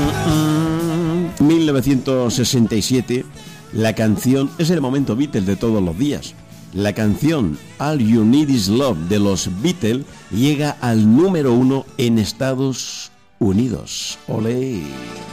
1967, la canción es el momento Beatles de todos los días. La canción All You Need Is Love de los Beatles llega al número 1 en Estados Unidos. ¡Olé!